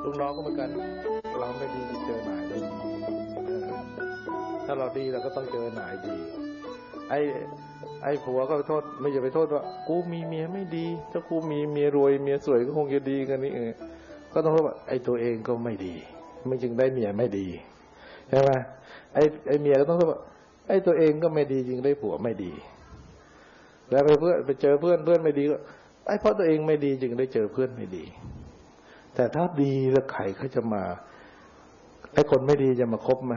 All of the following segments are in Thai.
ลูกน้องก็เหมือนกันเราไม่ดีจะเจอนายได้ดีถ้าเราดีเราก็ต้องเจอนายดีไอ้ผัวก็โทษไม่อย่าไปโทษว่ากูมีเมียไม่ดีถ้ากูมีเมียรวยเมียสวยก็คงจะดีกันนี่ก็ต้องโทษว่าไอ้ตัวเองก็ไม่ดีไม่จึงได้เมียไม่ดีใช่ไหมไอ้เมียก็ต้องโทษว่าไอ้ตัวเองก็ไม่ดีจึงได้ผัวไม่ดีแล้วไปเจอเพื่อนไม่ดีก็ไอ้เพราะตัวเองไม่ดีจึงได้เจอเพื่อนไม่ดีแต่ถ้าดีแล้วใครเขาจะมาไอ้คนไม่ดีจะมาคบไหม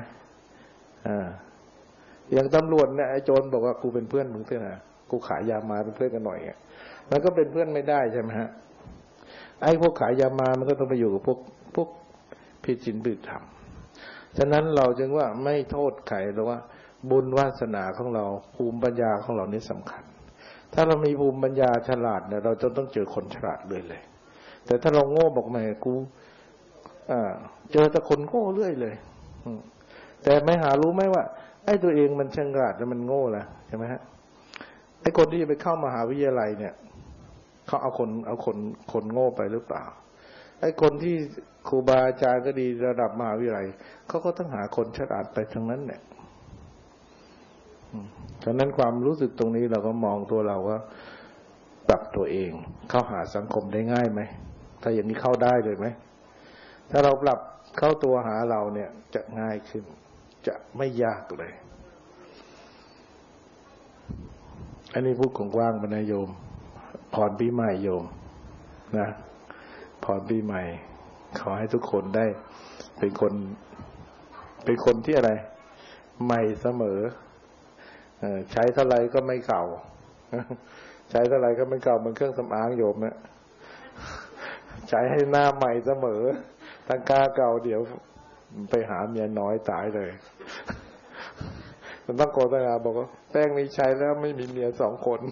อย่างตำรวจเนี่ยไอ้โจรบอกว่ากูเป็นเพื่อนมึงเถอะนะกูขายยามาเป็นเพื่อนกันหน่อยมันก็เป็นเพื่อนไม่ได้ใช่ไหมฮะไอ้พวกขายยามามันก็ต้องไปอยู่กับพวกผิดศีลผิดธรรมฉะนั้นเราจึงว่าไม่โทษใครแต่ว่าบุญวาสนาของเราภูมิปัญญาของเรานี่สำคัญถ้าเรามีภูมิปัญญาฉลาดเนี่ยเราจะต้องเจอคนฉลาดเลยแต่ถ้าเราโง่บอกแม่กูเจอแต่คนโง่เรื่อยเลยแต่ไม่หารู้ไหมว่าไอ้ตัวเองมันฉลาดแล้วมันโง่ล่ะใช่ไหมฮะไอ้คนที่จะไปเข้ามหาวิทยาลัยเนี่ยเขาเอาคนโง่ไปหรือเปล่าไอ้คนที่ครูบาอาจารย์ก็ดีระดับมหาวิทยาลัยเขาก็ต้องหาคนฉลาดไปทั้งนั้นเนี่ยฉะนั้นความรู้สึกตรงนี้เราก็มองตัวเราว่าปรับตัวเองเข้าหาสังคมได้ง่ายไหมถ้าอย่างนี้เข้าได้เลยไหมถ้าเราปรับเข้าตัวหาเราเนี่ยจะง่ายขึ้นจะไม่ยากเลยอันนี้พูดกว้างๆไปนะโยมพรปีใหม่โยมนะพรปีใหม่ขอให้ทุกคนได้เป็นคนที่อะไรใหม่เสมอใช้เท่าไรก็ไม่เก่าใช้เท่าไรก็ไม่เก่าเหมือนเครื่องสำอางโยมเนี่ยใช้ให้หน้าใหม่เสมอตั้งกล้าเก่าเดี๋ยวไปหาเมียน้อยตายเลยมันต้องโกรธนะบอกว่าแป้งนี้ใช้แล้วไม่มีเมีย2 คน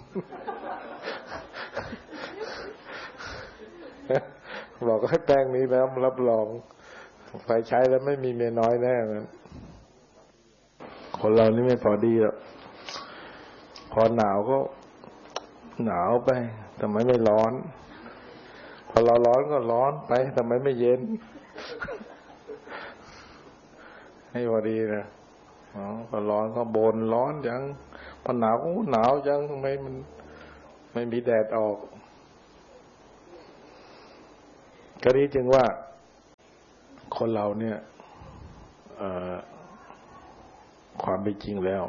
บอกให้แป้งนี้แล้วรับรองไปใช้แล้วไม่มีเมียน้อยแน่งั้นคนเรานี่ไม่พอดีหรอกพอหนาวก็หนาวไปทำไมไม่ร้อนพอเราร้อนก็ร้อนไปทำไมไม่เย็นให้พอดีนะพอร้อนก็บ่นร้อนจังพอหนาวก็หนาวจังทำไมมันไม่มีแดดออกก็นี้จึงว่าคนเราเนี่ยความเป็นจริงแล้ว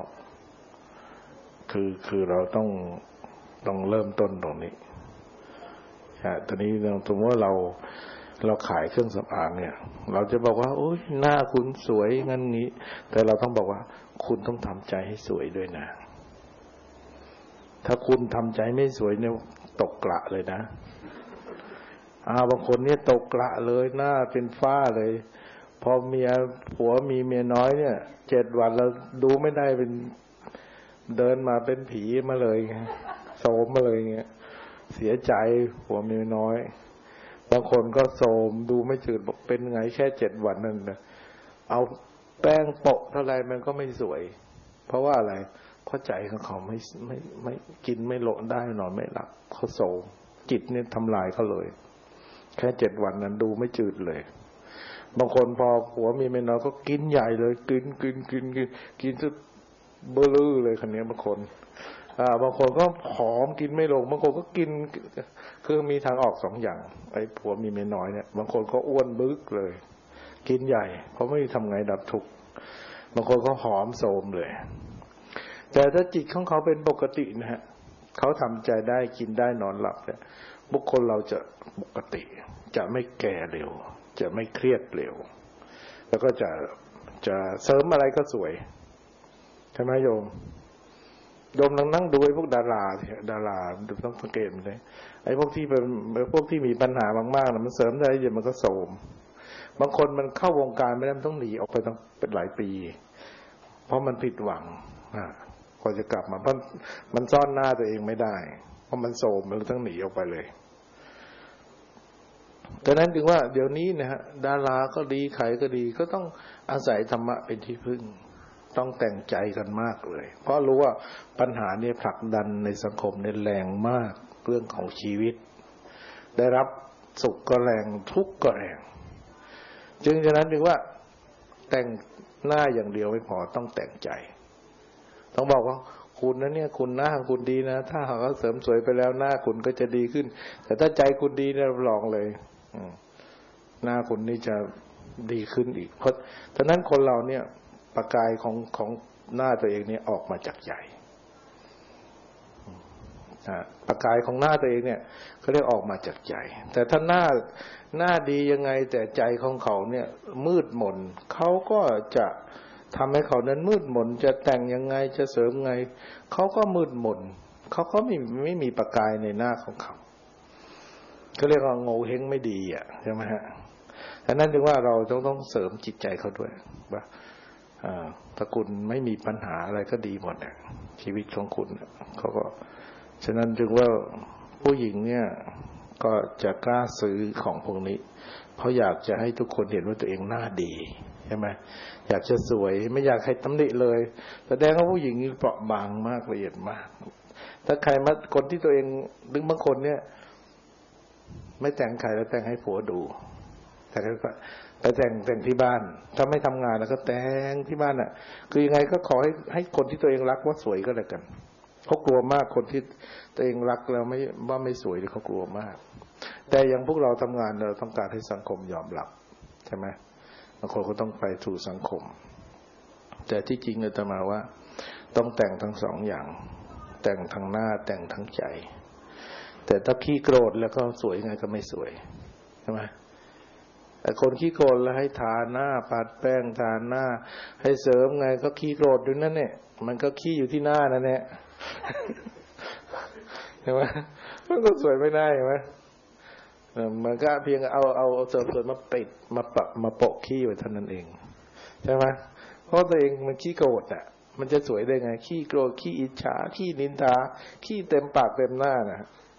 คือเราต้องเริ่มต้นตรงนี้ตอนนี้สมมติว่าเราขายเครื่องสำอางเนี่ยเราจะบอกว่าโอ๊ยหน้าคุณสวยงั้นนี้แต่เราต้องบอกว่าคุณต้องทำใจให้สวยด้วยนะถ้าคุณทำใจไม่สวยเนี่ยตกกระเลยนะบางคนเนี่ยตกกระเลยหน้าเป็นฝ้าเลยพอผัวมีเมียน้อยเนี่ย7 วันเราดูไม่ได้เป็นเดินมาเป็นผีมาเลยไงโสมมาเลยเงี้ยเสียใจผัวเมียน้อยบางคนก็โสมดูไม่จืดบอกเป็นไงแค่7 วันนั่นนะเอาแป้งโปะเท่าไรมันก็ไม่สวยเพราะว่าอะไรเพราะใจของเขาไม่กินไม่ลงได้นอนไม่หลับเขาโสมจิตเนี่ยทำลายเขาเลยแค่7 วันนั้นดูไม่จืดเลยบางคนพอผัวมีเมียน้อยก็กินใหญ่เลยกินจนเบลอเลยคนนี้บางคนบางคนก็ผอมกินไม่ลงบางคนก็กินคือมีทางออก2 อย่างไอ้ผัวมีเมียน้อยเนี่ยบางคนก็อ้วนบึกเลยกินใหญ่เพราะไม่ทำไงดับทุกข์บางคนก็หอมโทรมเลยแต่ถ้าจิตของเขาเป็นปกตินะฮะเขาทำใจได้กินได้นอนหลับเนี่ยบุคคลเราจะปกติจะไม่แก่เร็วจะไม่เครียดเร็วแล้วก็จะเสริมอะไรก็สวยใช่ไหมโยมนั่งดูไอ้พวกดาราต้องสังเกตเลยไอ้พวกที่มีปัญหามากๆนะมันเสริมได้เดี๋ยวมันก็โทรมบางคนมันเข้าวงการไม่ได้มันต้องหนีออกไปต้องเป็นหลายปีเพราะมันผิดหวังพอจะกลับมาเพราะมันซ่อนหน้าตัวเองไม่ได้เพราะมันโทรมมันต้องหนีออกไปเลยดังนั้นจึงว่าเดี๋ยวนี้นะฮะดาราก็ดีใครก็ดีก็ต้องอาศัยธรรมะเป็นที่พึ่งต้องแต่งใจกันมากเลยเพราะรู้ว่าปัญหาเนี่ยผลักดันในสังคมเนี่ยแรงมากเรื่องของชีวิตได้รับสุขก็แรงทุกข์ก็แรงฉะนั้นจึงว่าแต่งหน้าอย่างเดียวไม่พอต้องแต่งใจต้องบอกว่าคุณนะเนี่ยคุณหน้าคุณดีนะถ้าหากว่าเสริมสวยไปแล้วหน้าคุณก็จะดีขึ้นแต่ถ้าใจคุณดีเนี่ยรับรองเลยหน้าคุณนี่จะดีขึ้นอีกเพราะฉะนั้นคนเราเนี่ยประกายของหน้าตัวเองเนี่ยออกมาจากใจประกายของหน้าตัวเองเนี่ยเขาเรียกออกมาจากใจแต่ถ้าหน้าดียังไงแต่ใจของเขาเนี่ยมืดมนเขาก็จะทำให้เขานั้นมืดมนจะแต่งยังไงจะเสริมไงเขาก็มืดมนเขาก็ไม่มีประกายในหน้าของเขาเขาเรียกว่าโง่เฮงไม่ดีอ่ะใช่ไหมฮะดังนั้นจึงว่าเราต้องเสริมจิตใจเขาด้วยว่าถ้าคุณไม่มีปัญหาอะไรก็ดีหมดเนี่ยชีวิตของคุณเขาก็ฉะนั้นจึงว่าผู้หญิงเนี่ยก็จะกล้าซื้อของพวกนี้เพราะอยากจะให้ทุกคนเห็นว่าตัวเองหน้าดีใช่ไหมอยากจะสวยไม่อยากให้ตำหนิเลยแสดงว่าผู้หญิงนี่เปราะบางมากละเอียดมากถ้าใครมาคนที่ตัวเองดึงบางคนเนี่ยไม่แต่งใครแล้วแต่งให้ผัวดูแต่ก็ไปแต่งที่บ้านถ้าไม่ทำงานแล้วก็แต่งที่บ้านอ่ะคือยังไงก็ขอให้คนที่ตัวเองรักว่าสวยก็แล้วกันเขากลัวมากคนที่ตัวเองรักแล้วไม่สวยเขากลัวมากแต่อย่างพวกเราทำงานเราต้องการให้สังคมยอมรับใช่ไหมบางคนก็ต้องไปสู่สังคมแต่ที่จริงอาตมาว่าต้องแต่งทั้งสองอย่างแต่งทั้งหน้าแต่งทั้งใจแต่ถ้าขี้โกรธแล้วก็สวยไงก็ไม่สวยใช่ไหมแต่คนขี้โกรธแล้วให้ทาหน้าปัดแป้งทาหน้าให้เสริมไงก็ขี้โกรธอยู่นั่นเนี่ยมันก็ขี้อยู่ที่หน้านั่นแหละใช่ไหมมันก็สวยไม่ได้ใช่ไหมมันก็เพียงเอาเสริมสวยมาปิดมาปะมาโปะขี้ไว้เท่านั้นเองใช่ไหมเพราะตัวเองมันขี้โกรธอ่ะมันจะสวยได้ไงขี้โกรธขี้อิจฉาขี้นินทาขี้เต็มปากเต็มหน้านะ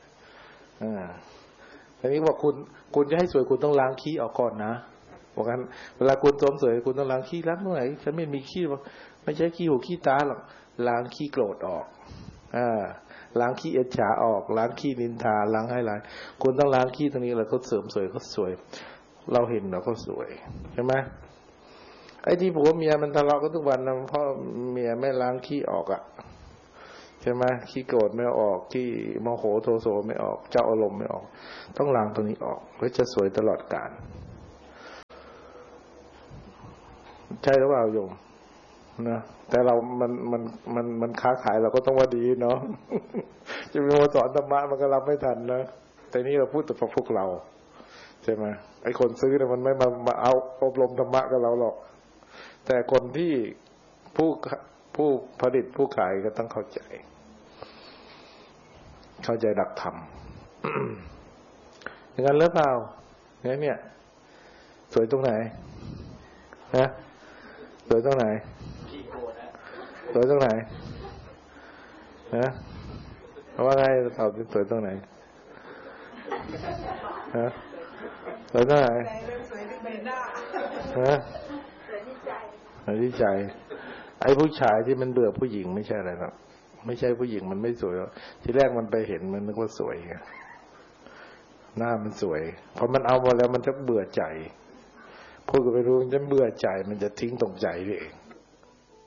ทีนี้บอกคุณจะให้สวยคุณต้องล้างขี้ออกก่อนนะบอกกันเวลาคุณสวมสวยคุณต้องล้างขี้ล้างเมื่อไหร่ฉันไม่มีขี้ไม่ใช่ขี้หูขี้ตาหรอกล้างขี้โกรธออกล้างขี้อิจฉาออกล้างขี้นินทาล้างให้ไรคุณต้องล้างขี้ตรงนี้แล้วเขาเสริมสวยเขาสวยเราเห็นเราก็สวยใช่ไหมไอ้ที่ผัวเมียมันทะเลาะกันทุกวันนะเพราะเมียไม่ล้างขี้ออกอ่ะใช่ไหมขี้โกรธไม่ออกขี้โมโหโทโสไม่ออกเจ้าอารมณ์ไม่ออกต้องล้างตรงนี้ออกเพื่อจะสวยตลอดกาลใช่หรือเปล่าโยมนะแต่เรามันค้าขายเราก็ต้องว่าดีเนาะจะมีมาสอนธรรมะมันก็รับไม่ทันนะแต่นี่เราพูดแต่พวกเราใช่ไหมไอ้คนซื้อเนี่ยมันไม่มาเอาอบรมธรรมะกับเราหรอกแต่คนที่ผู้ผลิตผู้ขายก็ต้องเข้าใจหลักธรรมอย่างนั้นหรือเปล่าเนี่ยสวยตรงไหนนะสวยตรงไหนสวยตรงไหนนะว่าไงตอบสวยตรงไหนนะสวยตรงไหนฮะสวยที่ใจไอ้ผู้ชายที่มันเบื่อผู้หญิงไม่ใช่อะไรหรอกไม่ใช่ผู้หญิงมันไม่สวยหรอกทีแรกมันไปเห็นมันนึกว่าสวยไงหน้ามันสวยพอมันเอามาแล้วมันจะเบื่อใจพูดก็ไม่รู้มันจะเบื่อใจมันจะทิ้งตรงใจเอง